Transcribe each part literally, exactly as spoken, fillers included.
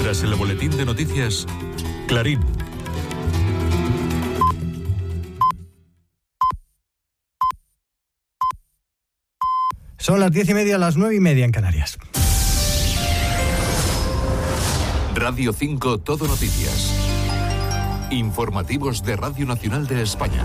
Tras el boletín de noticias, Clarín. Son las diez y media, las nueve y media en Canarias. Radio cinco Todo Noticias. Informativos de Radio Nacional de España.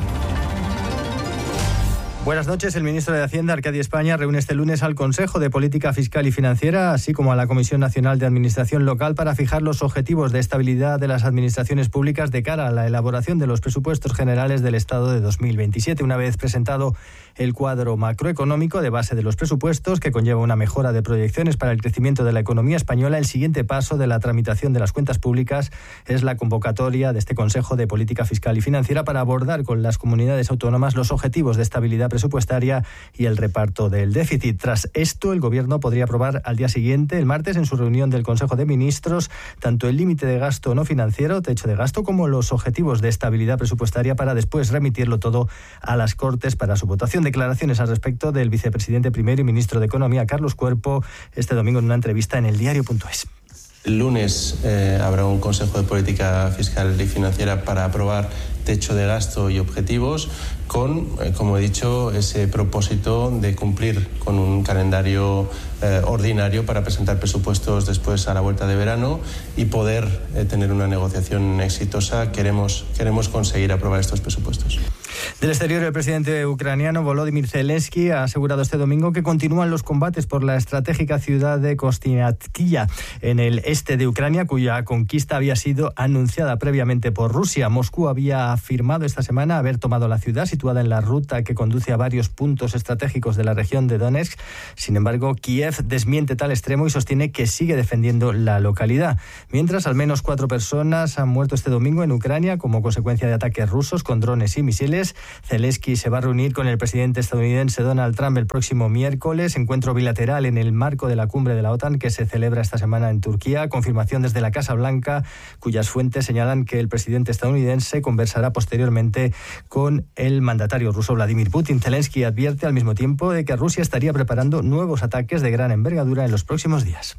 Buenas noches. El ministro de Hacienda, Arcadi España, reúne este lunes al Consejo de Política Fiscal y Financiera, así como a la Comisión Nacional de Administración Local, para fijar los objetivos de estabilidad de las administraciones públicas de cara a la elaboración de los presupuestos generales del Estado de dos mil veintisiete. Una vez presentado el cuadro macroeconómico de base de los presupuestos, que conlleva una mejora de proyecciones para el crecimiento de la economía española, el siguiente paso de la tramitación de las cuentas públicas es la convocatoria de este Consejo de Política Fiscal y Financiera para abordar con las comunidades autónomas los objetivos de estabilidad presupuestaria y el reparto del déficit. Tras esto, el Gobierno podría aprobar al día siguiente, el martes, en su reunión del Consejo de Ministros, tanto el límite de gasto no financiero, techo de gasto, como los objetivos de estabilidad presupuestaria, para después remitirlo todo a las Cortes para su votación. Declaraciones al respecto del vicepresidente primero y ministro de Economía, Carlos Cuerpo, este domingo en una entrevista en eldiario punto es. El lunes eh, habrá un Consejo de Política Fiscal y Financiera para aprobar techo de gasto y objetivos con, eh, como he dicho, ese propósito de cumplir con un calendario eh, ordinario para presentar presupuestos después a la vuelta de verano y poder eh, tener una negociación exitosa. Queremos, queremos conseguir aprobar estos presupuestos. Del exterior, el presidente ucraniano Volodymyr Zelensky ha asegurado este domingo que continúan los combates por la estratégica ciudad de Kostyantykya, en el este de Ucrania, cuya conquista había sido anunciada previamente por Rusia. Moscú había afirmado esta semana haber tomado la ciudad, situada en la ruta que conduce a varios puntos estratégicos de la región de Donetsk. Sin embargo, Kiev desmiente tal extremo y sostiene que sigue defendiendo la localidad. Mientras, al menos cuatro personas han muerto este domingo en Ucrania como consecuencia de ataques rusos con drones y misiles. Zelensky se va a reunir con el presidente estadounidense Donald Trump el próximo miércoles, encuentro bilateral en el marco de la cumbre de la OTAN que se celebra esta semana en Turquía. Confirmación desde la Casa Blanca, cuyas fuentes señalan que el presidente estadounidense conversará posteriormente con el mandatario ruso Vladimir Putin. Zelensky advierte al mismo tiempo de que Rusia estaría preparando nuevos ataques de gran envergadura en los próximos días.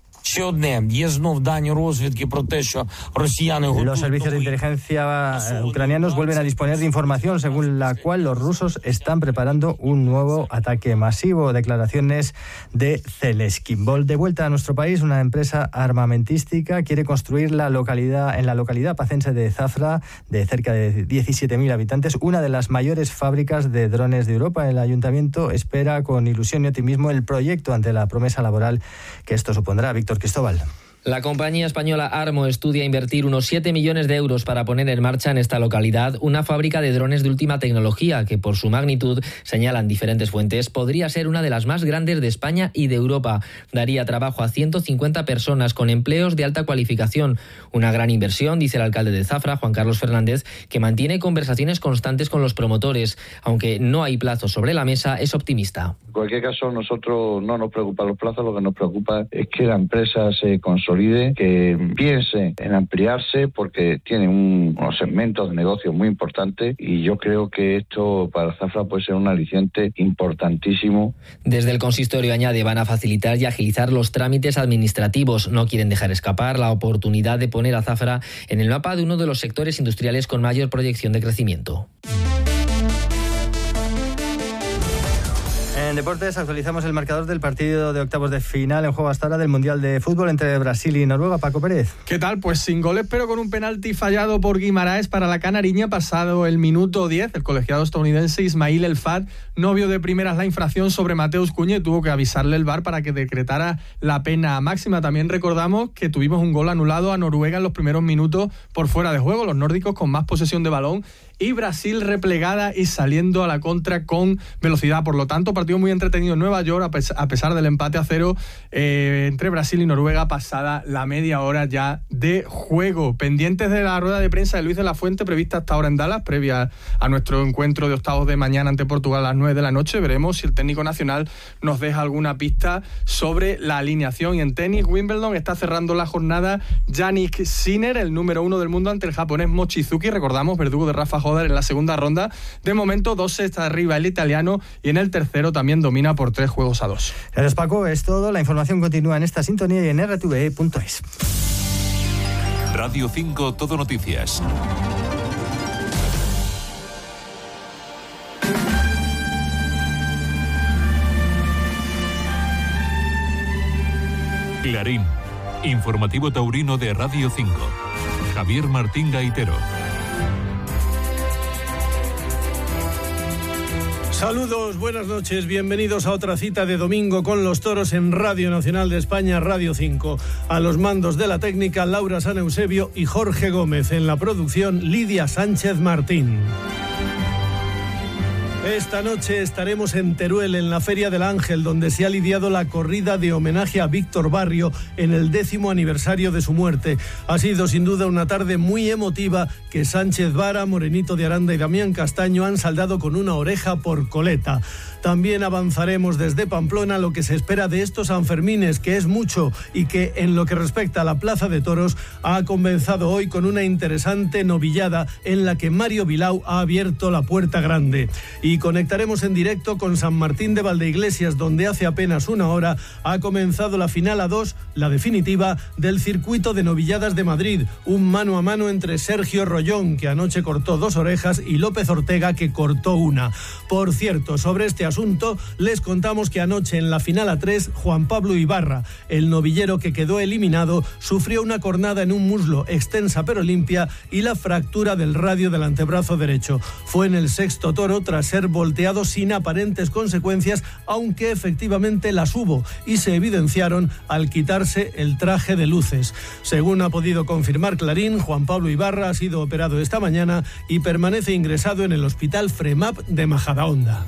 Los servicios de inteligencia ucranianos vuelven a disponer de información según la cual los rusos están preparando un nuevo ataque masivo. Declaraciones de Zelensky. De vuelta a nuestro país, una empresa armamentística quiere construir la localidad, en la localidad pacense de Zafra, de cerca de diecisiete mil habitantes, una de las mayores fábricas de drones de Europa. El ayuntamiento espera con ilusión y optimismo el proyecto ante la promesa laboral que esto supondrá. Víctor Cristóbal. La compañía española Armo estudia invertir unos siete millones de euros para poner en marcha en esta localidad una fábrica de drones de última tecnología que, por su magnitud, señalan diferentes fuentes, podría ser una de las más grandes de España y de Europa. Daría trabajo a ciento cincuenta personas con empleos de alta cualificación. Una gran inversión, dice el alcalde de Zafra, Juan Carlos Fernández, que mantiene conversaciones constantes con los promotores. Aunque no hay plazos sobre la mesa, es optimista. En cualquier caso, nosotros no nos preocupan los plazos, lo que nos preocupa es que la empresa se consolide, que piense en ampliarse porque tiene un, unos segmentos de negocio muy importantes y yo creo que esto para Zafra puede ser un aliciente importantísimo. Desde el consistorio, añade, van a facilitar y agilizar los trámites administrativos. No quieren dejar escapar la oportunidad de poner a Zafra en el mapa de uno de los sectores industriales con mayor proyección de crecimiento. En deportes actualizamos el marcador del partido de octavos de final en juego hasta ahora del Mundial de Fútbol entre Brasil y Noruega. Paco Pérez. ¿Qué tal? Pues sin goles, pero con un penalti fallado por Guimaraes para la canariña pasado el minuto diez. El colegiado estadounidense Ismail El Fat no vio de primeras la infracción sobre Mateus Cunha y tuvo que avisarle el V A R para que decretara la pena máxima. También recordamos que tuvimos un gol anulado a Noruega en los primeros minutos por fuera de juego. Los nórdicos con más posesión de balón y Brasil replegada y saliendo a la contra con velocidad. Por lo tanto, partido muy entretenido en Nueva York, a pesar del empate a cero eh, entre Brasil y Noruega pasada la media hora ya de juego. Pendientes de la rueda de prensa de Luis de la Fuente prevista hasta ahora en Dallas, previa a nuestro encuentro de octavos de mañana ante Portugal a las nueve de la noche. Veremos si el técnico nacional nos deja alguna pista sobre la alineación. Y en tenis, Wimbledon está cerrando la jornada Jannik Sinner, el número uno del mundo, ante el japonés Mochizuki. Recordamos, verdugo de Rafa Joder en la segunda ronda. De momento, dos sets arriba el italiano y en el tercero también domina por tres juegos a dos. Gracias, Paco. Es todo. La información continúa en esta sintonía y en r t v punto es. Radio cinco Todo Noticias. Clarín, informativo taurino de Radio cinco. Javier Martín Gaitero. Saludos, buenas noches, bienvenidos a otra cita de domingo con los toros en Radio Nacional de España, Radio cinco. A los mandos de la técnica, Laura San Eusebio y Jorge Gómez. En la producción, Lidia Sánchez Martín. Esta noche estaremos en Teruel, en la Feria del Ángel, donde se ha lidiado la corrida de homenaje a Víctor Barrio en el décimo aniversario de su muerte. Ha sido sin duda una tarde muy emotiva que Sánchez Vara, Morenito de Aranda y Damián Castaño han saldado con una oreja por coleta. También avanzaremos desde Pamplona lo que se espera de estos Sanfermines, que es mucho, y que en lo que respecta a la Plaza de Toros ha comenzado hoy con una interesante novillada en la que Mario Vilau ha abierto la puerta grande. Y conectaremos en directo con San Martín de Valdeiglesias, donde hace apenas una hora ha comenzado la final a dos, la definitiva, del circuito de novilladas de Madrid, un mano a mano entre Sergio Rollón, que anoche cortó dos orejas, y López Ortega, que cortó una. Por cierto, sobre este asunto, les contamos que anoche en la final a tres, Juan Pablo Ibarra, el novillero que quedó eliminado, sufrió una cornada en un muslo extensa pero limpia y la fractura del radio del antebrazo derecho. Fue en el sexto toro tras ser volteado sin aparentes consecuencias, aunque efectivamente las hubo y se evidenciaron al quitarse el traje de luces. Según ha podido confirmar Clarín, Juan Pablo Ibarra ha sido operado esta mañana y permanece ingresado en el Hospital Fremap de Majadahonda.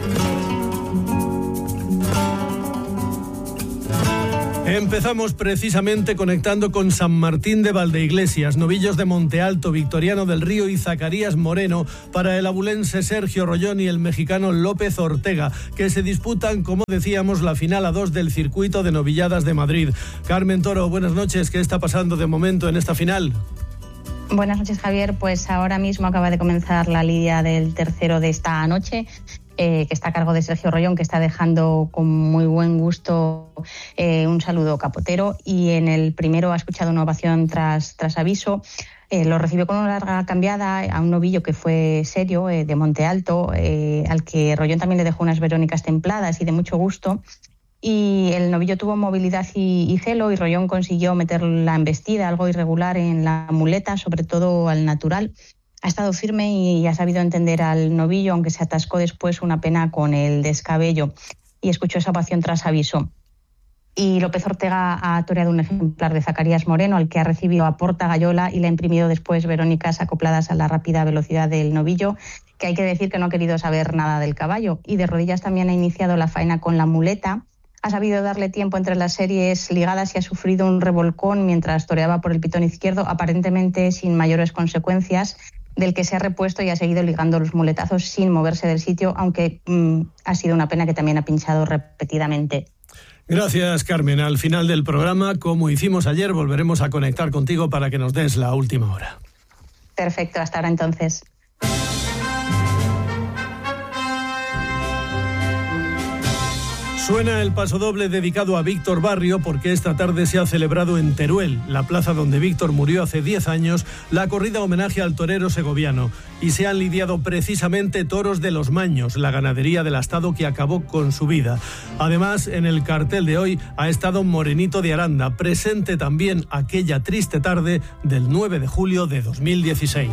Empezamos precisamente conectando con San Martín de Valdeiglesias, novillos de Monte Alto, Victoriano del Río y Zacarías Moreno, para el abulense Sergio Rollón y el mexicano López Ortega, que se disputan, como decíamos, la final a dos del circuito de novilladas de Madrid. Carmen Toro, buenas noches. ¿Qué está pasando de momento en esta final? Buenas noches, Javier. Pues ahora mismo acaba de comenzar la lidia del tercero de esta noche, Eh, que está a cargo de Sergio Rollón, que está dejando con muy buen gusto eh, un saludo capotero, y en el primero ha escuchado una ovación tras, tras aviso. Eh, lo recibió con una larga cambiada a un novillo que fue serio, eh, de Monte Alto, eh, al que Rollón también le dejó unas verónicas templadas y de mucho gusto. Y el novillo tuvo movilidad y, y celo, y Rollón consiguió meter la embestida algo irregular en la muleta, sobre todo al natural. Ha estado firme y ha sabido entender al novillo, aunque se atascó después una pena con el descabello, y escuchó esa ovación tras aviso. Y López Ortega ha toreado un ejemplar de Zacarías Moreno, al que ha recibido a porta gallola y le ha imprimido después verónicas acopladas a la rápida velocidad del novillo, que hay que decir que no ha querido saber nada del caballo. Y de rodillas también ha iniciado la faena con la muleta. Ha sabido darle tiempo entre las series ligadas y ha sufrido un revolcón mientras toreaba por el pitón izquierdo, aparentemente sin mayores consecuencias, del que se ha repuesto y ha seguido ligando los muletazos sin moverse del sitio, aunque mmm, ha sido una pena que también ha pinchado repetidamente. Gracias, Carmen. Al final del programa, como hicimos ayer, volveremos a conectar contigo para que nos des la última hora. Perfecto, hasta ahora entonces. Suena el pasodoble dedicado a Víctor Barrio, porque esta tarde se ha celebrado en Teruel, la plaza donde Víctor murió hace diez años, la corrida homenaje al torero segoviano. Y se han lidiado precisamente toros de los Maños, la ganadería del Astado que acabó con su vida. Además, en el cartel de hoy ha estado Morenito de Aranda, presente también aquella triste tarde del nueve de julio de dos mil dieciséis.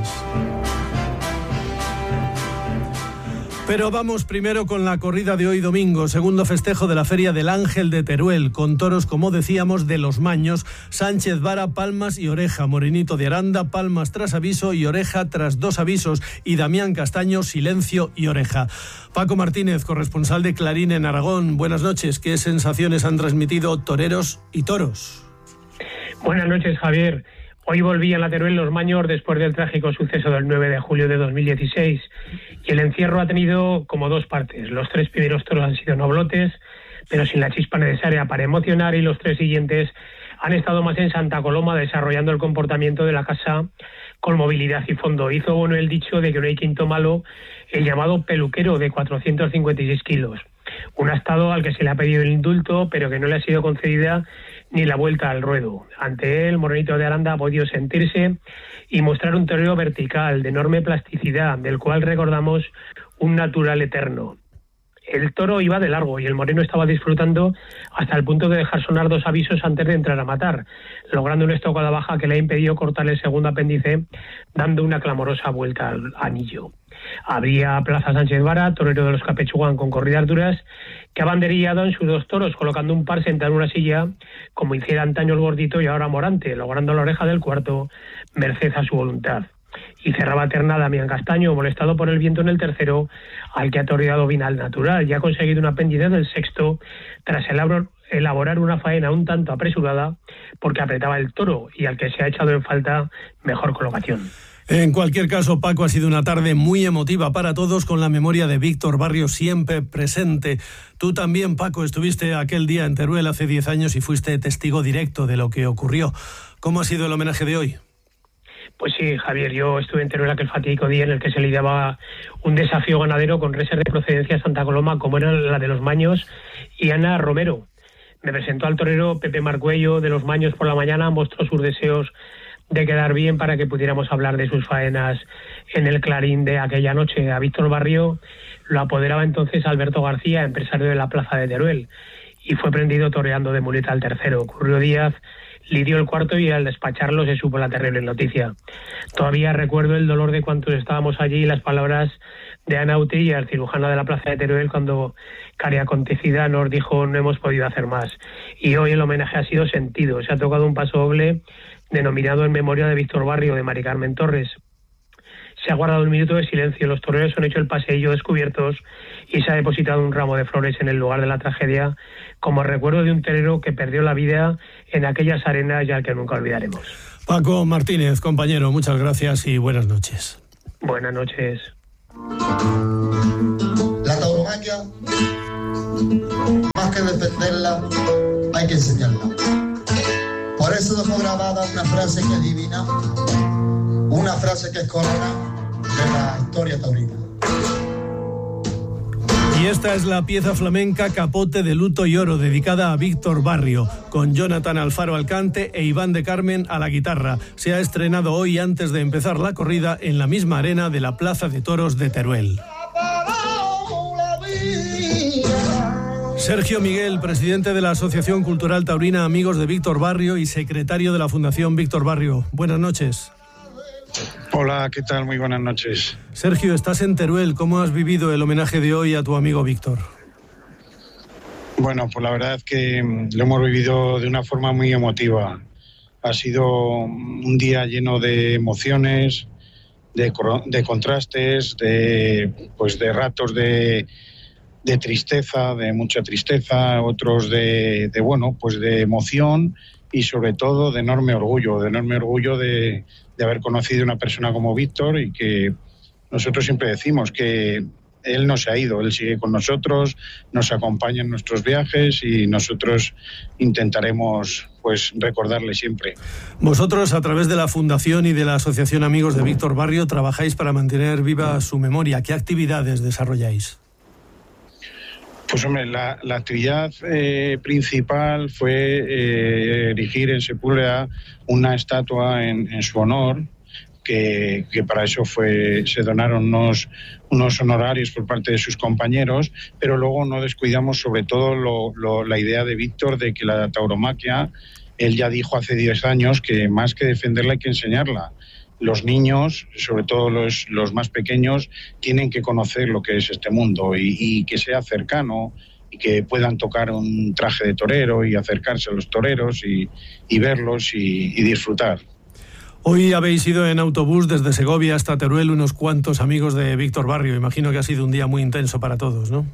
Pero vamos primero con la corrida de hoy domingo, segundo festejo de la Feria del Ángel de Teruel, con toros, como decíamos, de los Maños, Sánchez Vara, palmas y oreja, Morenito de Aranda, palmas tras aviso y oreja tras dos avisos, y Damián Castaño, silencio y oreja. Paco Martínez, corresponsal de Clarín en Aragón, buenas noches. ¿Qué sensaciones han transmitido toreros y toros? Buenas noches, Javier. Hoy volvían a Teruel los Maños después del trágico suceso del nueve de julio de dos mil dieciséis, y el encierro ha tenido como dos partes. Los tres primeros toros han sido noblotes, pero sin la chispa necesaria para emocionar, y los tres siguientes han estado más en Santa Coloma desarrollando el comportamiento de la casa con movilidad y fondo. Hizo bueno el dicho de que no hay quinto malo, el llamado peluquero de cuatrocientos cincuenta y seis kilos. Un astado al que se le ha pedido el indulto, pero que no le ha sido concedida ni la vuelta al ruedo. Ante él, Morenito de Aranda ha podido sentirse y mostrar un torero vertical, de enorme plasticidad, del cual recordamos un natural eterno. El toro iba de largo y el moreno estaba disfrutando hasta el punto de dejar sonar dos avisos antes de entrar a matar, logrando una estocada baja que le ha impedido cortar el segundo apéndice, dando una clamorosa vuelta al anillo. Habría Plaza Sánchez Vara, torero de los Capechuguán con corridas duras, que ha banderillado en sus dos toros, colocando un par sentado en una silla, como hiciera antaño el Gordito y ahora Morante, logrando la oreja del cuarto, merced a su voluntad. Y cerraba terna Damián Castaño, molestado por el viento en el tercero, al que ha toreado Vinal Natural, y ha conseguido un apéndice del sexto, tras elaborar una faena un tanto apresurada, porque apretaba el toro, y al que se ha echado en falta mejor colocación. En cualquier caso, Paco, ha sido una tarde muy emotiva para todos, con la memoria de Víctor Barrio siempre presente. Tú también, Paco, estuviste aquel día en Teruel hace diez años y fuiste testigo directo de lo que ocurrió. ¿Cómo ha sido el homenaje de hoy? Pues sí, Javier, yo estuve en Teruel aquel fatídico día en el que se lidiaba un desafío ganadero con reses de procedencia Santa Coloma, como era la de los Maños y Ana Romero. Me presentó al torero Pepe Marcuello de los Maños por la mañana, mostró sus deseos de quedar bien para que pudiéramos hablar de sus faenas en el Clarín de aquella noche. A Víctor Barrio lo apoderaba entonces Alberto García, empresario de la plaza de Teruel, y fue prendido toreando de muleta al tercero. Currio Díaz lidió el cuarto y al despacharlo se supo la terrible noticia. Todavía recuerdo el dolor de cuantos estábamos allí y las palabras de Ana Utrilla, cirujana de la plaza de Teruel, cuando cari acontecida nos dijo: no hemos podido hacer más. Y hoy el homenaje ha sido sentido. Se ha tocado un paso doble denominado en memoria de Víctor Barrio, de Mari Carmen Torres. Se ha guardado un minuto de silencio, los toreros han hecho el paseillo descubiertos y se ha depositado un ramo de flores en el lugar de la tragedia, como recuerdo de un torero que perdió la vida en aquellas arenas y al que nunca olvidaremos. Paco Martínez, compañero, muchas gracias y buenas noches. Buenas noches. La tauromaquia, más que defenderla, hay que enseñarla. Por eso dejó grabada una frase que es divina, una frase que es corona de la historia taurina. Y esta es la pieza flamenca Capote de luto y oro, dedicada a Víctor Barrio, con Jonathan Alfaro al cante e Iván de Carmen a la guitarra. Se ha estrenado hoy antes de empezar la corrida en la misma arena de la Plaza de Toros de Teruel. Sergio Miguel, presidente de la Asociación Cultural Taurina Amigos de Víctor Barrio y secretario de la Fundación Víctor Barrio. Buenas noches. Hola, ¿qué tal? Muy buenas noches. Sergio, estás en Teruel. ¿Cómo has vivido el homenaje de hoy a tu amigo Víctor? Bueno, pues la verdad es que lo hemos vivido de una forma muy emotiva. Ha sido un día lleno de emociones, de, de contrastes, de, pues de ratos de, de tristeza, de mucha tristeza, otros de, de, bueno, pues de emoción y sobre todo de enorme orgullo, de enorme orgullo de, de haber conocido una persona como Víctor, y que nosotros siempre decimos que él no se ha ido, él sigue con nosotros, nos acompaña en nuestros viajes y nosotros intentaremos pues recordarle siempre. Vosotros, a través de la Fundación y de la Asociación Amigos de Víctor Barrio, trabajáis para mantener viva su memoria. ¿Qué actividades desarrolláis? Pues hombre, la, la actividad eh, principal fue eh, erigir en Sepúlveda una estatua en, en su honor, que, que para eso fue se donaron unos, unos honorarios por parte de sus compañeros, pero luego no descuidamos sobre todo lo, lo, la idea de Víctor de que la tauromaquia, él ya dijo hace diez años que más que defenderla hay que enseñarla. Los niños, sobre todo los, los más pequeños, tienen que conocer lo que es este mundo y, y que sea cercano y que puedan tocar un traje de torero y acercarse a los toreros y, y verlos y, y disfrutar. Hoy habéis ido en autobús desde Segovia hasta Teruel unos cuantos amigos de Víctor Barrio. Imagino que ha sido un día muy intenso para todos, ¿no?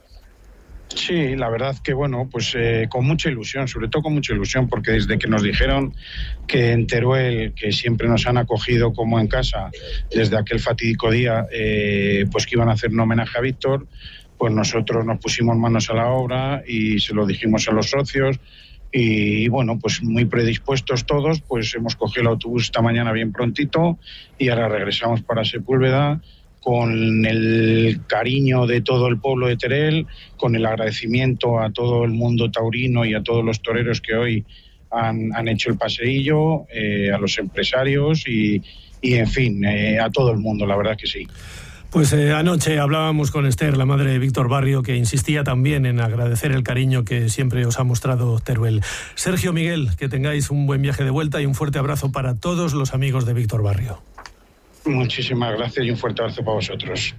Sí, la verdad que bueno, pues eh, con mucha ilusión, sobre todo con mucha ilusión, porque desde que nos dijeron que en Teruel, que siempre nos han acogido como en casa, desde aquel fatídico día, eh, pues que iban a hacer un homenaje a Víctor, pues nosotros nos pusimos manos a la obra y se lo dijimos a los socios y, y bueno, pues muy predispuestos todos, pues hemos cogido el autobús esta mañana bien prontito y ahora regresamos para Sepúlveda, con el cariño de todo el pueblo de Teruel, con el agradecimiento a todo el mundo taurino y a todos los toreros que hoy han, han hecho el paseillo, eh, a los empresarios y, y en fin, eh, a todo el mundo, la verdad que sí. Pues eh, anoche hablábamos con Esther, la madre de Víctor Barrio, que insistía también en agradecer el cariño que siempre os ha mostrado Teruel. Sergio, Miguel, que tengáis un buen viaje de vuelta y un fuerte abrazo para todos los amigos de Víctor Barrio. Muchísimas gracias y un fuerte abrazo para vosotros.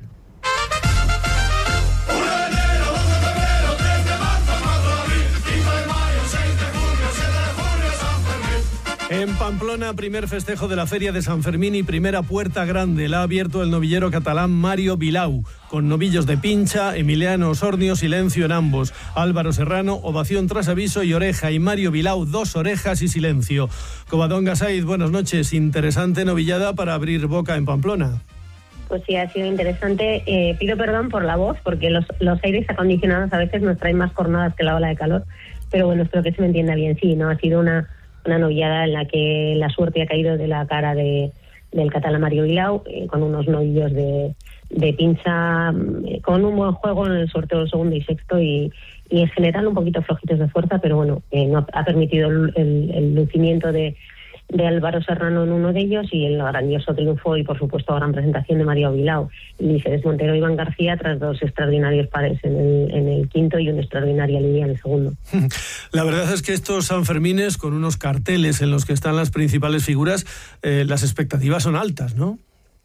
En Pamplona, primer festejo de la Feria de San Fermín y primera puerta grande. La ha abierto el novillero catalán Mario Vilau, con novillos de pincha, Emiliano Osornio, silencio en ambos. Álvaro Serrano, ovación tras aviso y oreja. Y Mario Vilau, dos orejas y silencio. Covadonga Saiz, buenas noches. Interesante novillada para abrir boca en Pamplona. Pues sí, ha sido interesante. Eh, pido perdón por la voz, porque los, los aires acondicionados a veces nos traen más jornadas que la ola de calor. Pero bueno, espero que se me entienda bien. Sí, ¿no? Ha sido una... una novillada en la que la suerte ha caído de la cara de, del catalán Mario Vilau, eh, con unos novillos de, de pincha, eh, con un buen juego en el sorteo del segundo y sexto y, y en general un poquito flojitos de fuerza, pero bueno, eh, no ha permitido el, el, el lucimiento de, de Álvaro Serrano en uno de ellos y el grandioso triunfo y por supuesto gran presentación de Mario Vilau. Y Félix Montero y Iván García tras dos extraordinarios pares en el, en el quinto y una extraordinaria línea en el segundo. La verdad es que estos Sanfermines, con unos carteles en los que están las principales figuras, eh, las expectativas son altas, ¿no?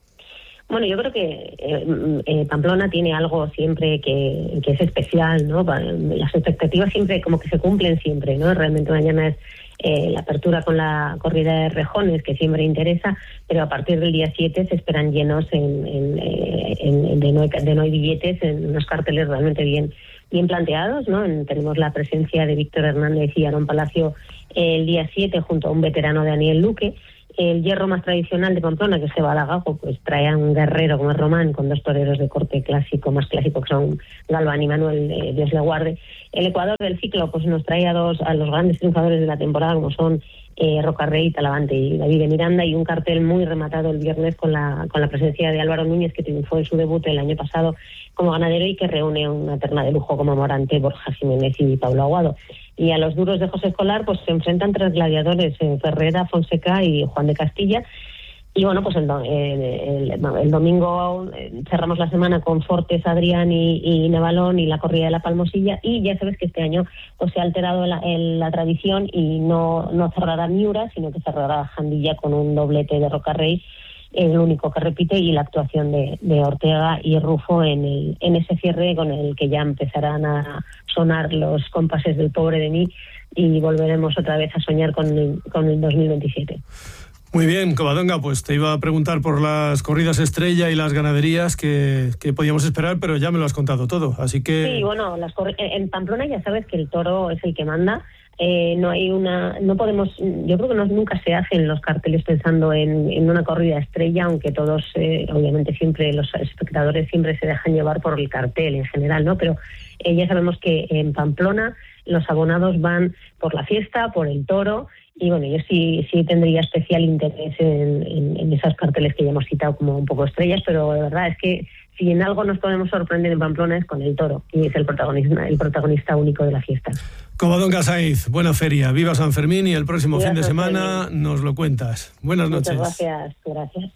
Bueno, yo creo que eh, eh, Pamplona tiene algo siempre que, que es especial, ¿no? Las expectativas siempre como que se cumplen siempre, ¿no? Realmente mañana es eh, la apertura con la corrida de rejones, que siempre interesa, pero a partir del día siete se esperan llenos en, en, en, en de, no hay, de no hay billetes, en unos carteles realmente bien bien planteados, ¿no? En, tenemos la presencia de Víctor Hernández y Aarón Palacio eh, el día siete junto a un veterano de Daniel Luque. El hierro más tradicional de Pamplona, que es Cebalagajo, pues trae a un guerrero como es Román, con dos toreros de corte clásico, más clásico, que son Galván y Manuel, eh, Dios le guarde. El Ecuador del ciclo pues nos trae a dos a los grandes triunfadores de la temporada, como son eh, Rocarrey, Talavante y David de Miranda, y un cartel muy rematado el viernes con la con la presencia de Álvaro Núñez, que triunfó en su debut el año pasado como ganadero y que reúne una terna de lujo como Morante, Borja Jiménez y Pablo Aguado. Y a los duros de José Escolar pues se enfrentan tres gladiadores, eh, Ferrera, Fonseca y Juan de Castilla. Y bueno, pues el, el, el, el domingo cerramos la semana con Fortes, Adrián y, y Nevalón y la corrida de la Palmosilla, y ya sabes que este año pues se ha alterado la, el, la tradición y no, no cerrará Miura, sino que cerrará Jandilla con un doblete de Rocarrey, el único que repite, y la actuación de, de Ortega y Rufo en, el, en ese cierre con el que ya empezarán a sonar los compases del Pobre de mí y volveremos otra vez a soñar con el, con el dos mil veintisiete. Muy bien, Covadonga, pues te iba a preguntar por las corridas estrella y las ganaderías que, que podíamos esperar, pero ya me lo has contado todo, así que... Sí, bueno, las corri- en Pamplona ya sabes que el toro es el que manda. Eh, no hay una, no podemos, yo creo que no, nunca se hacen los carteles pensando en, en una corrida estrella, aunque todos, eh, obviamente siempre los espectadores siempre se dejan llevar por el cartel en general, ¿no? Pero eh, ya sabemos que en Pamplona los abonados van por la fiesta, por el toro. Y bueno, yo sí sí tendría especial interés en, en, en esos carteles que ya hemos citado como un poco estrellas, pero de verdad es que si en algo nos podemos sorprender en Pamplona es con el toro, y es el protagonista, el protagonista único de la fiesta. Covadonga Saiz, buena feria, viva San Fermín, y el próximo Viva fin de San semana Fermín. Nos lo cuentas. Buenas noches. Muchas gracias, gracias.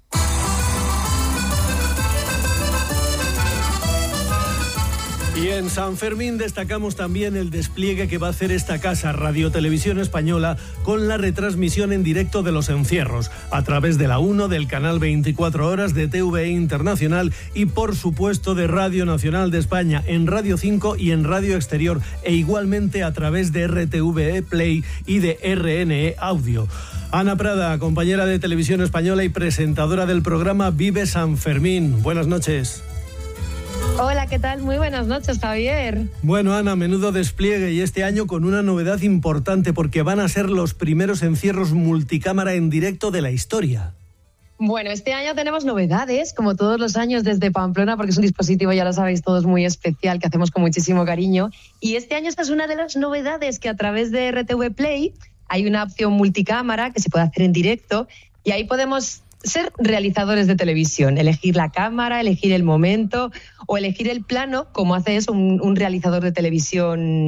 Y en San Fermín destacamos también el despliegue que va a hacer esta casa, Radio Televisión Española, con la retransmisión en directo de los encierros, a través de la uno, del canal veinticuatro horas, de T V E Internacional y, por supuesto, de Radio Nacional de España, en Radio cinco y en Radio Exterior, e igualmente a través de R T V E Play y de R N E Audio. Ana Prada, compañera de Televisión Española y presentadora del programa Vive San Fermín. Buenas noches. Hola, ¿qué tal? Muy buenas noches, Javier. Bueno, Ana, menudo despliegue, y este año con una novedad importante, porque van a ser los primeros encierros multicámara en directo de la historia. Bueno, este año tenemos novedades, como todos los años desde Pamplona, porque es un dispositivo, ya lo sabéis todos, muy especial, que hacemos con muchísimo cariño. Y este año esta es una de las novedades, que a través de R T V Play hay una opción multicámara que se puede hacer en directo, y ahí podemos ser realizadores de televisión, elegir la cámara, elegir el momento o elegir el plano, como hace eso un, un realizador de televisión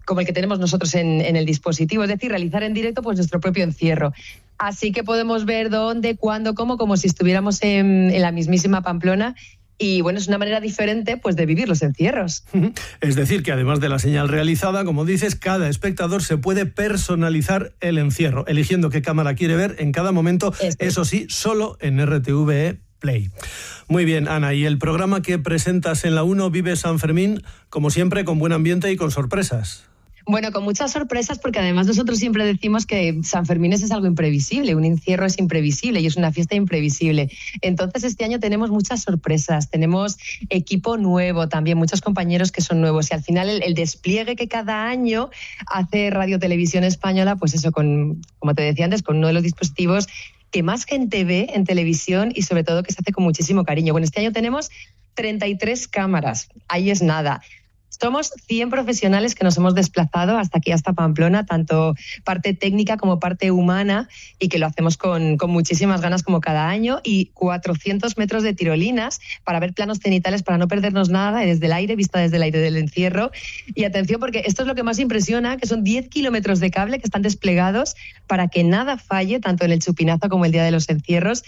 como el que tenemos nosotros en, en el dispositivo, es decir, realizar en directo pues nuestro propio encierro. Así que podemos ver dónde, cuándo, cómo, como si estuviéramos en, en la mismísima Pamplona. Y bueno, es una manera diferente pues de vivir los encierros. Es decir, que además de la señal realizada, como dices, cada espectador se puede personalizar el encierro, eligiendo qué cámara quiere ver en cada momento, este. Eso sí, solo en R T V E Play. Muy bien, Ana, y el programa que presentas en la uno, Vive San Fermín, como siempre, con buen ambiente y con sorpresas. Bueno, con muchas sorpresas, porque además nosotros siempre decimos que San Fermín es algo imprevisible, un encierro es imprevisible y es una fiesta imprevisible. Entonces este año tenemos muchas sorpresas, tenemos equipo nuevo también, muchos compañeros que son nuevos, y al final el, el despliegue que cada año hace Radio Televisión Española, pues eso, con, como te decía antes, con uno de los dispositivos que más gente ve en televisión y sobre todo que se hace con muchísimo cariño. Bueno, este año tenemos treinta y tres cámaras, ahí es nada. Somos cien profesionales que nos hemos desplazado hasta aquí, hasta Pamplona, tanto parte técnica como parte humana, y que lo hacemos con, con muchísimas ganas como cada año, y cuatrocientos metros de tirolinas para ver planos cenitales, para no perdernos nada, desde el aire, vista desde el aire del encierro. Y atención, porque esto es lo que más impresiona, que son diez kilómetros de cable que están desplegados para que nada falle, tanto en el chupinazo como el día de los encierros.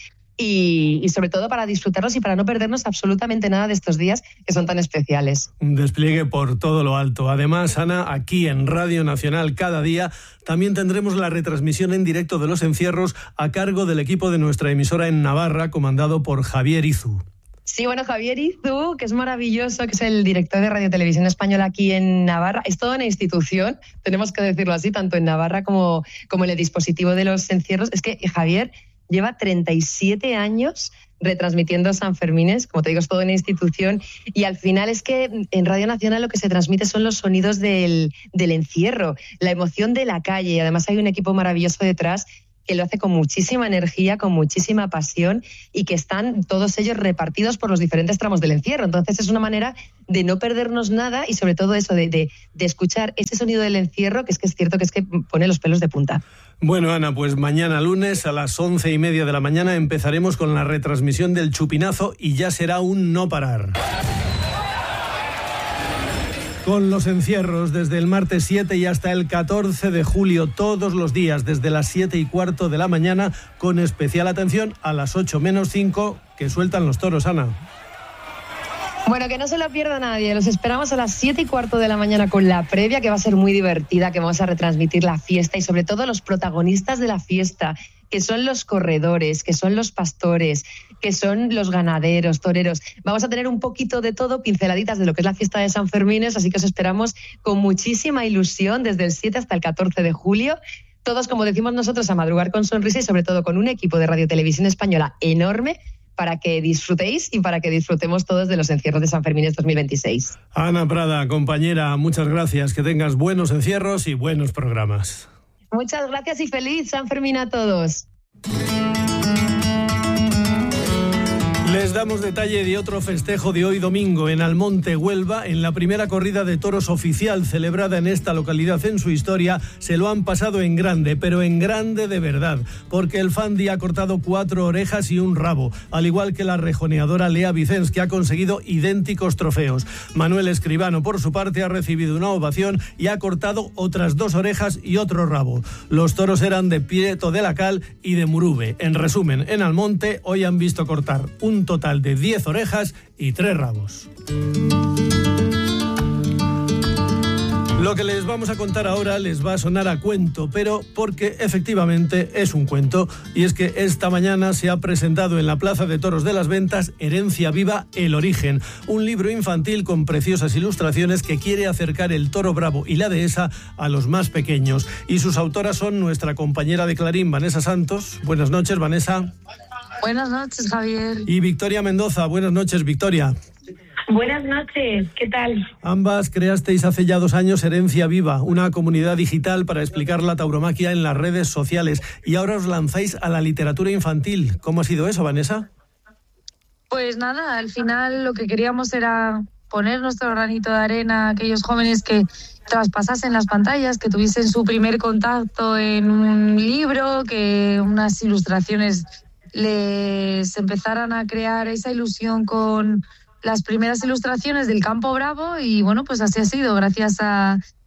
Y, y sobre todo para disfrutarlos y para no perdernos absolutamente nada de estos días que son tan especiales. Un despliegue por todo lo alto. Además, Ana, aquí en Radio Nacional cada día también tendremos la retransmisión en directo de los encierros a cargo del equipo de nuestra emisora en Navarra, comandado por Javier Izu. Sí, bueno, Javier Izu, que es maravilloso, que es el director de Radio Televisión Española aquí en Navarra. Es toda una institución, tenemos que decirlo así, tanto en Navarra como, como en el dispositivo de los encierros. Es que Javier lleva treinta y siete años retransmitiendo San Fermines, como te digo, es toda una institución, y al final es que en Radio Nacional lo que se transmite son los sonidos del, del encierro, la emoción de la calle, y además hay un equipo maravilloso detrás que lo hace con muchísima energía, con muchísima pasión, y que están todos ellos repartidos por los diferentes tramos del encierro. Entonces es una manera de no perdernos nada, y sobre todo eso, de, de, de escuchar ese sonido del encierro, que es que es cierto que es que pone los pelos de punta. Bueno, Ana, pues mañana lunes a las once y media de la mañana empezaremos con la retransmisión del chupinazo, y ya será un no parar. Con los encierros desde el martes siete y hasta el catorce de julio, todos los días desde las siete y cuarto de la mañana, con especial atención a las ocho menos cinco que sueltan los toros, Ana. Bueno, que no se lo pierda nadie. Los esperamos a las siete y cuarto de la mañana con la previa, que va a ser muy divertida, que vamos a retransmitir la fiesta y sobre todo los protagonistas de la fiesta, que son los corredores, que son los pastores, que son los ganaderos, toreros. Vamos a tener un poquito de todo, pinceladitas de lo que es la fiesta de San Fermines, así que os esperamos con muchísima ilusión desde el siete hasta el catorce de julio. Todos, como decimos nosotros, a madrugar con sonrisa y sobre todo con un equipo de Radio Televisión Española enorme, para que disfrutéis y para que disfrutemos todos de los encierros de San Fermín dos mil veintiséis. Ana Prada, compañera, muchas gracias. Que tengas buenos encierros y buenos programas. Muchas gracias y feliz San Fermín a todos. Les damos detalle de otro festejo de hoy domingo en Almonte, Huelva. En la primera corrida de toros oficial celebrada en esta localidad en su historia, se lo han pasado en grande, pero en grande de verdad, porque el Fandi ha cortado cuatro orejas y un rabo, al igual que la rejoneadora Lea Vicens, que ha conseguido idénticos trofeos. Manuel Escribano, por su parte, ha recibido una ovación y ha cortado otras dos orejas y otro rabo. Los toros eran de Prieto de la Cal y de Murube. En resumen, en Almonte hoy han visto cortar un total de diez orejas y tres rabos. Lo que les vamos a contar ahora les va a sonar a cuento, pero porque efectivamente es un cuento, y es que esta mañana se ha presentado en la Plaza de Toros de las Ventas Herencia Viva, el origen, un libro infantil con preciosas ilustraciones que quiere acercar el toro bravo y la dehesa a los más pequeños, y sus autoras son nuestra compañera de Clarín, Vanessa Santos. Buenas noches, Vanessa. Buenas noches, Javier. Y Victoria Mendoza. Buenas noches, Victoria. Buenas noches, ¿qué tal? Ambas creasteis hace ya dos años Herencia Viva, una comunidad digital para explicar la tauromaquia en las redes sociales, y ahora os lanzáis a la literatura infantil. ¿Cómo ha sido eso, Vanessa? Pues nada, al final lo que queríamos era poner nuestro granito de arena a aquellos jóvenes que traspasasen las pantallas, que tuviesen su primer contacto en un libro, que unas ilustraciones les empezaran a crear esa ilusión con las primeras ilustraciones del Campo Bravo, y bueno, pues así ha sido, gracias a,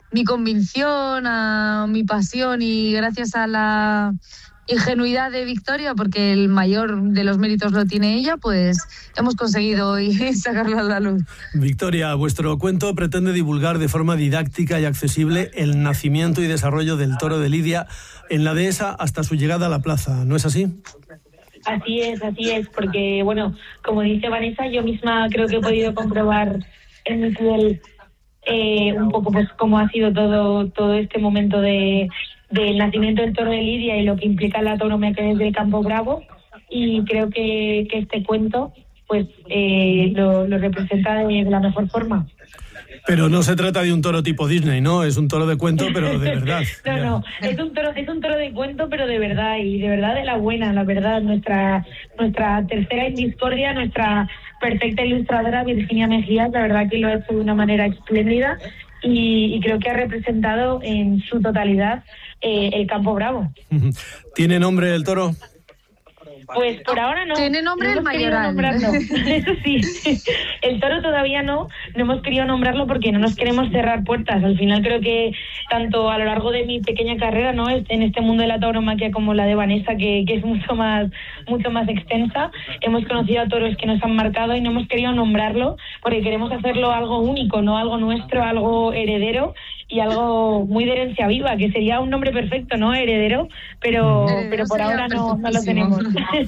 mi convicción, a mi pasión y gracias a la ingenuidad de Victoria, porque el mayor de los méritos lo tiene ella, pues hemos conseguido hoy sacarlo a la luz. Victoria, vuestro cuento pretende divulgar de forma didáctica y accesible el nacimiento y desarrollo del toro de Lidia en la dehesa hasta su llegada a la plaza, ¿no es así? Así es, así es, porque, bueno, como dice Vanessa, yo misma creo que he podido comprobar en mi piel eh, un poco pues cómo ha sido todo, todo este momento de del nacimiento del toro de Lidia y lo que implica la tauromaquia desde el Campo Bravo, y creo que, que este cuento pues eh, lo, lo representa de, de la mejor forma. Pero no se trata de un toro tipo Disney, ¿no? Es un toro de cuento, pero de verdad. no, ya. no, es un toro, es un toro de cuento, pero de verdad, y de verdad de la buena, la verdad. Nuestra, nuestra tercera en discordia, nuestra perfecta ilustradora Virginia Mejías, la verdad que lo ha hecho de una manera espléndida, y, y creo que ha representado en su totalidad eh, el Campo Bravo. ¿Tiene nombre el toro? Pues por ahora no. Tiene nombre no el mayoral. Eso sí, el toro todavía no, no hemos querido nombrarlo porque no nos queremos cerrar puertas. Al final creo que tanto a lo largo de mi pequeña carrera, ¿no?, en este mundo de la tauromaquia como la de Vanessa, que, que es mucho más, mucho más extensa, hemos conocido a toros que nos han marcado y no hemos querido nombrarlo porque queremos hacerlo algo único, no algo nuestro, algo heredero y algo muy de herencia viva, que sería un nombre perfecto, ¿no? Heredero, pero, Heredero pero por ahora no, no lo tenemos.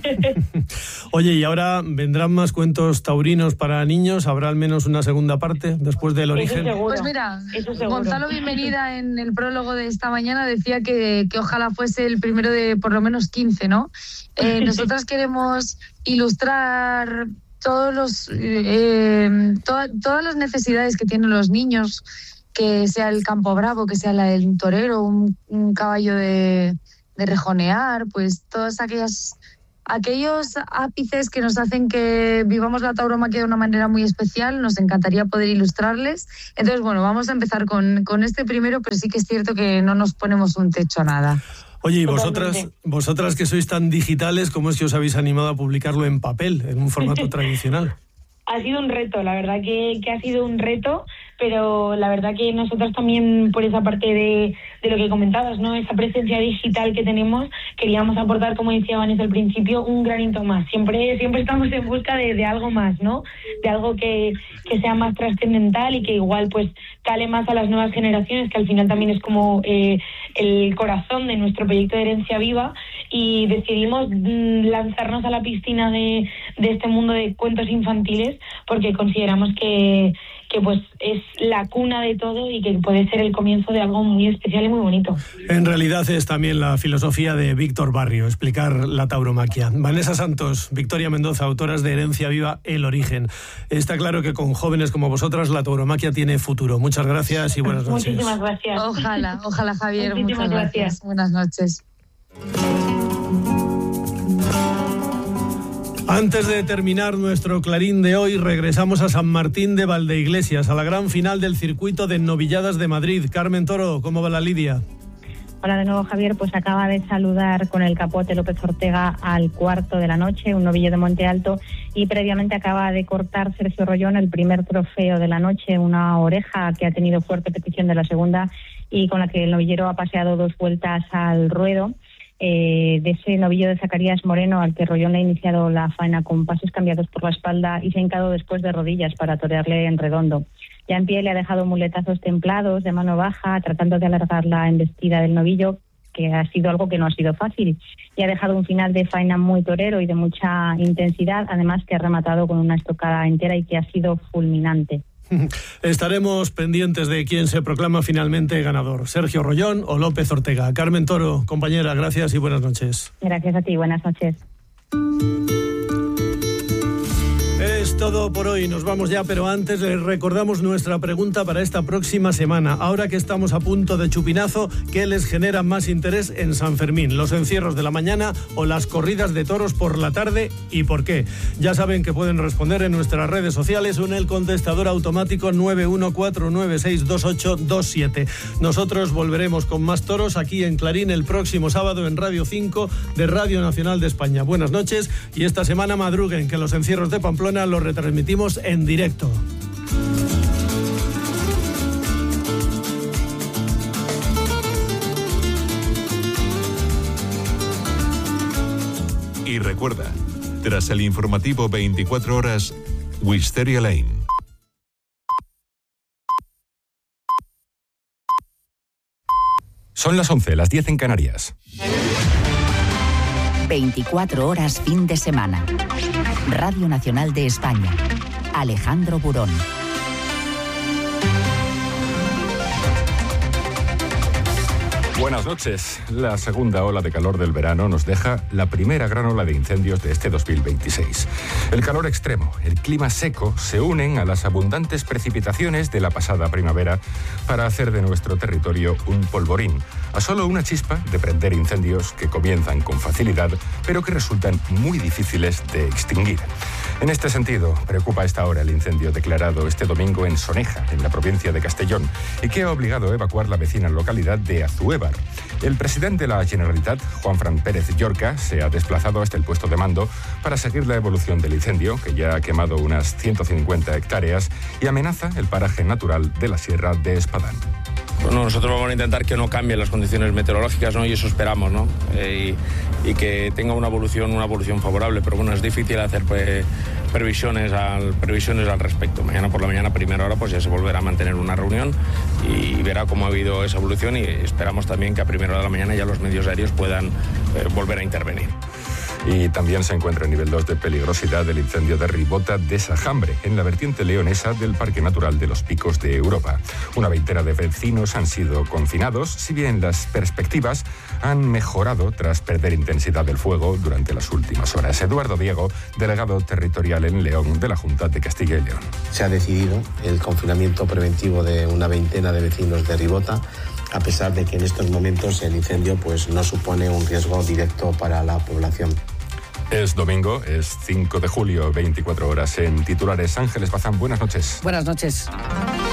Oye, ¿y ahora vendrán más cuentos taurinos para niños? ¿Habrá al menos una segunda parte después del origen? Pues mira, Gonzalo Bienvenida en el prólogo de esta mañana decía que, que ojalá fuese el primero de por lo menos quince, ¿no? Eh, nosotras queremos ilustrar todos los eh, to- todas las necesidades que tienen los niños, que sea el Campo Bravo, que sea la del torero, un, un caballo de, de rejonear, pues todas aquellas aquellos ápices que nos hacen que vivamos la tauromaquia de una manera muy especial, nos encantaría poder ilustrarles. Entonces, bueno, vamos a empezar con, con este primero, pero sí que es cierto que no nos ponemos un techo a nada. Oye, y vosotras, vosotras que sois tan digitales, ¿cómo es que os habéis animado a publicarlo en papel, en un formato tradicional? Ha sido un reto, la verdad que, que ha sido un reto, pero la verdad que nosotros también, por esa parte de, de lo que comentabas, ¿no?, esa presencia digital que tenemos, queríamos aportar, como decía Vanessa al principio, un granito más. Siempre siempre estamos en busca de, de algo más, ¿no?, de algo que, que sea más trascendental y que igual pues cale más a las nuevas generaciones, que al final también es como eh, el corazón de nuestro proyecto de Herencia Viva, y decidimos mm, lanzarnos a la piscina de, de este mundo de cuentos infantiles porque consideramos que, que pues es la cuna de todo y que puede ser el comienzo de algo muy especial y muy bonito. En realidad es también la filosofía de Víctor Barrio, explicar la tauromaquia. Vanessa Santos, Victoria Mendoza, autoras de Herencia Viva, El Origen. Está claro que con jóvenes como vosotras la tauromaquia tiene futuro. Muchas gracias y buenas noches. Muchísimas gracias. Ojalá, ojalá, Javier. Muchísimas muchas gracias. gracias. Buenas noches. Antes de terminar nuestro Clarín de hoy, regresamos a San Martín de Valdeiglesias, a la gran final del circuito de novilladas de Madrid. Carmen Toro, ¿cómo va la lidia? Hola de nuevo, Javier. Pues acaba de saludar con el capote López Ortega al cuarto de la noche, un novillo de Monte Alto, y previamente acaba de cortar Sergio Rollón el primer trofeo de la noche, una oreja que ha tenido fuerte petición de la segunda y con la que el novillero ha paseado dos vueltas al ruedo. Eh, de ese novillo de Zacarías Moreno al que Rollón le ha iniciado la faena con pasos cambiados por la espalda y se ha hincado después de rodillas para torearle en redondo. Ya en pie le ha dejado muletazos templados de mano baja, tratando de alargar la embestida del novillo, que ha sido algo que no ha sido fácil, y ha dejado un final de faena muy torero y de mucha intensidad, además que ha rematado con una estocada entera y que ha sido fulminante. Estaremos pendientes de quién se proclama finalmente ganador, Sergio Rollón o López Ortega. Carmen Toro, compañera, gracias y buenas noches. Gracias a ti, buenas noches. Es todo por hoy, nos vamos ya, pero antes les recordamos nuestra pregunta para esta próxima semana. Ahora que estamos a punto de chupinazo, ¿qué les genera más interés en San Fermín? ¿Los encierros de la mañana o las corridas de toros por la tarde? ¿Y por qué? Ya saben que pueden responder en nuestras redes sociales o en el contestador automático nueve uno cuatro nueve seis dos ocho dos siete. Nosotros volveremos con más toros aquí en Clarín el próximo sábado en Radio cinco de Radio Nacional de España. Buenas noches y esta semana madruguen, que los encierros de Pamplona los retransmitimos en directo. Y recuerda, tras el informativo veinticuatro horas, Wisteria Lane. Son las once, las diez en Canarias. veinticuatro horas fin de semana. Radio Nacional de España. Alejandro Burón. Buenas noches. La segunda ola de calor del verano nos deja la primera gran ola de incendios de este dos mil veintiséis. El calor extremo, el clima seco se unen a las abundantes precipitaciones de la pasada primavera para hacer de nuestro territorio un polvorín, a solo una chispa de prender incendios que comienzan con facilidad, pero que resultan muy difíciles de extinguir. En este sentido, preocupa a esta hora el incendio declarado este domingo en Soneja, en la provincia de Castellón, y que ha obligado a evacuar la vecina localidad de Azuévar. El presidente de la Generalitat, Juanfran Pérez Llorca, se ha desplazado hasta el puesto de mando para seguir la evolución del incendio, que ya ha quemado unas ciento cincuenta hectáreas y amenaza el paraje natural de la Sierra de Espadán. Bueno, nosotros vamos a intentar que no cambien las condiciones meteorológicas, ¿no? Y eso esperamos, ¿no? Eh, y, y que tenga una evolución, una evolución favorable, pero bueno, es difícil hacer pues, previsiones, al, previsiones al respecto. Mañana por la mañana, a primera hora, pues ya se volverá a mantener una reunión y verá cómo ha habido esa evolución y esperamos también que a primera hora de la mañana ya los medios aéreos puedan eh, volver a intervenir. Y también se encuentra en nivel dos de peligrosidad el incendio de Ribota de Sajambre, en la vertiente leonesa del Parque Natural de los Picos de Europa. Una veintena de vecinos han sido confinados, si bien las perspectivas han mejorado tras perder intensidad del fuego durante las últimas horas. Eduardo Diego, delegado territorial en León de la Junta de Castilla y León. Se ha decidido el confinamiento preventivo de una veintena de vecinos de Ribota, a pesar de que en estos momentos el incendio pues, no supone un riesgo directo para la población. Es domingo, es cinco de julio, veinticuatro horas en titulares. Ángeles Bazán, buenas noches. Buenas noches.